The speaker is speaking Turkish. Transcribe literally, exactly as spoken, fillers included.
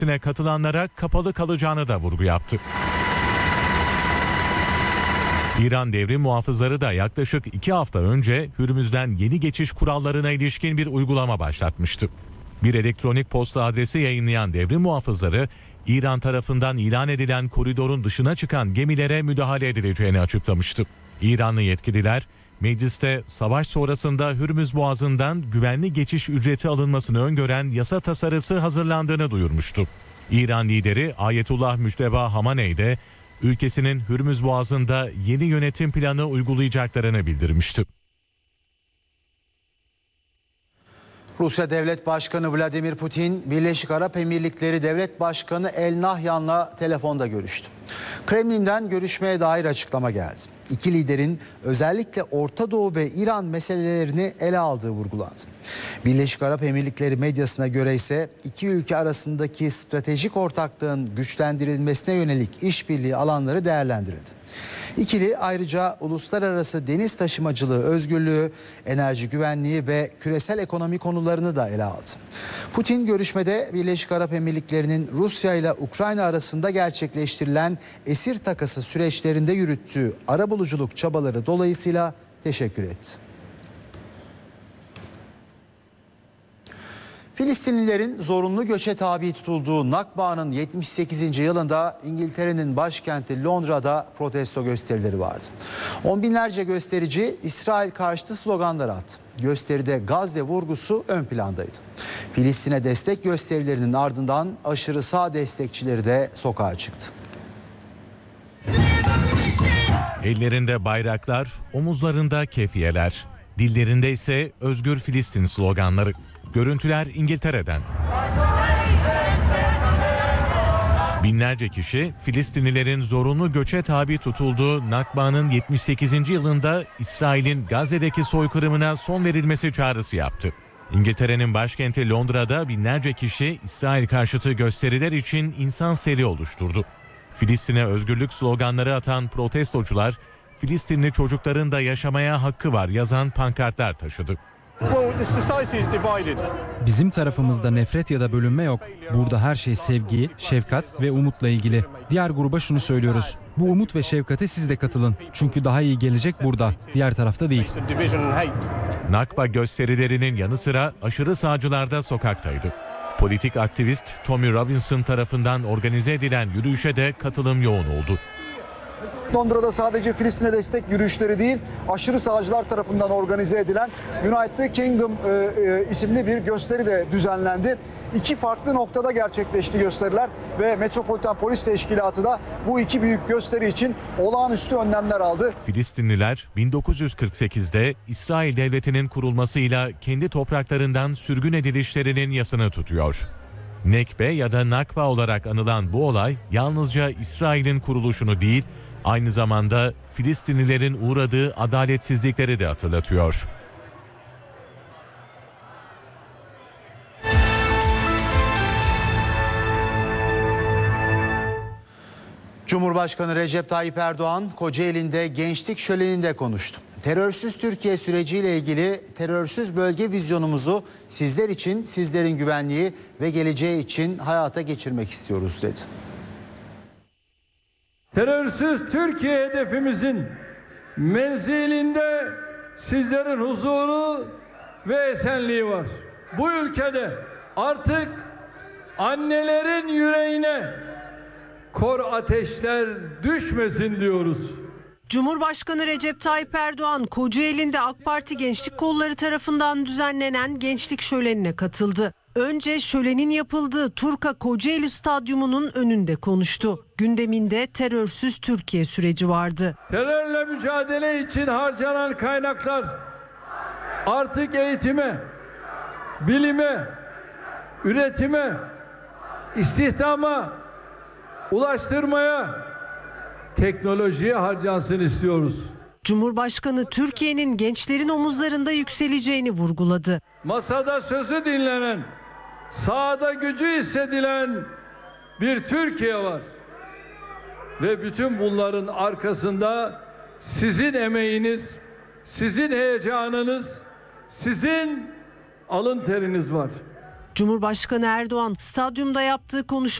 katılanlara kapalı kalacağını da vurgu yaptı. İran devrim muhafızları da yaklaşık iki hafta önce Hürmüz'den yeni geçiş kurallarına ilişkin bir uygulama başlatmıştı. Bir elektronik posta adresi yayınlayan devrim muhafızları, İran tarafından ilan edilen koridorun dışına çıkan gemilere müdahale edileceğini açıklamıştı. İranlı yetkililer, mecliste savaş sonrasında Hürmüz Boğazı'ndan güvenli geçiş ücreti alınmasını öngören yasa tasarısı hazırlandığını duyurmuştu. İran lideri Ayetullah Müçteba Hamaney de ülkesinin Hürmüz Boğazı'nda yeni yönetim planı uygulayacaklarını bildirmişti. Rusya Devlet Başkanı Vladimir Putin, Birleşik Arap Emirlikleri Devlet Başkanı El Nahyan'la telefonda görüştü. Kremlin'den görüşmeye dair açıklama geldi. İki liderin özellikle Orta Doğu ve İran meselelerini ele aldığı vurgulandı. Birleşik Arap Emirlikleri medyasına göre ise iki ülke arasındaki stratejik ortaklığın güçlendirilmesine yönelik işbirliği alanları değerlendirildi. İkili ayrıca uluslararası deniz taşımacılığı özgürlüğü, enerji güvenliği ve küresel ekonomi konularını da ele aldı. Putin görüşmede Birleşik Arap Emirlikleri'nin Rusya ile Ukrayna arasında gerçekleştirilen esir takası süreçlerinde yürüttüğü arabuluculuk çabaları dolayısıyla teşekkür etti. Filistinlilerin zorunlu göçe tabi tutulduğu Nakba'nın yetmiş sekizinci yılında İngiltere'nin başkenti Londra'da protesto gösterileri vardı. On binlerce gösterici İsrail karşıtı sloganlar attı. Gösteride Gazze vurgusu ön plandaydı. Filistin'e destek gösterilerinin ardından aşırı sağ destekçileri de sokağa çıktı. Ellerinde bayraklar, omuzlarında kefiyeler, dillerinde ise Özgür Filistin sloganları. Görüntüler İngiltere'den. Binlerce kişi Filistinlilerin zorunlu göçe tabi tutulduğu Nakba'nın yetmiş sekizinci yılında İsrail'in Gazze'deki soykırımına son verilmesi çağrısı yaptı. İngiltere'nin başkenti Londra'da binlerce kişi İsrail karşıtı gösteriler için insan seli oluşturdu. Filistin'e özgürlük sloganları atan protestocular, Filistinli çocukların da yaşamaya hakkı var yazan pankartlar taşıdı. Bizim tarafımızda nefret ya da bölünme yok. Burada her şey sevgi, şefkat ve umutla ilgili. Diğer gruba şunu söylüyoruz. Bu umut ve şefkate siz de katılın. Çünkü daha iyi gelecek burada, diğer tarafta değil. Nakba gösterilerinin yanı sıra aşırı sağcılar da sokaktaydı. Politik aktivist Tommy Robinson tarafından organize edilen yürüyüşe de katılım yoğun oldu. Londra'da sadece Filistin'e destek yürüyüşleri değil, aşırı sağcılar tarafından organize edilen United Kingdom e, e, isimli bir gösteri de düzenlendi. İki farklı noktada gerçekleşti gösteriler ve Metropolitan Polis Teşkilatı da bu iki büyük gösteri için olağanüstü önlemler aldı. Filistinliler bin dokuz yüz kırk sekizde İsrail Devleti'nin kurulmasıyla kendi topraklarından sürgün edilişlerinin yasını tutuyor. Nekbe ya da Nakba olarak anılan bu olay yalnızca İsrail'in kuruluşunu değil, aynı zamanda Filistinlilerin uğradığı adaletsizlikleri de hatırlatıyor. Cumhurbaşkanı Recep Tayyip Erdoğan Kocaeli'nde gençlik şöleninde konuştu. Terörsüz Türkiye süreciyle ilgili terörsüz bölge vizyonumuzu sizler için, sizlerin güvenliği ve geleceği için hayata geçirmek istiyoruz dedi. Terörsüz Türkiye hedefimizin menzilinde sizlerin huzuru ve esenliği var. Bu ülkede artık annelerin yüreğine kor ateşler düşmesin diyoruz. Cumhurbaşkanı Recep Tayyip Erdoğan Kocaeli'nde AK Parti Gençlik Kolları tarafından düzenlenen gençlik şölenine katıldı. Önce şölenin yapıldığı Turka Kocaeli Stadyumu'nun önünde konuştu. Gündeminde terörsüz Türkiye süreci vardı. Terörle mücadele için harcanan kaynaklar artık eğitime, bilime, üretime, istihdama, ulaştırmaya, teknolojiye harcansın istiyoruz. Cumhurbaşkanı Türkiye'nin gençlerin omuzlarında yükseleceğini vurguladı. Masada sözü dinlenen, sahada gücü hissedilen bir Türkiye var. Ve bütün bunların arkasında sizin emeğiniz, sizin heyecanınız, sizin alın teriniz var. Cumhurbaşkanı Erdoğan stadyumda yaptığı konuşma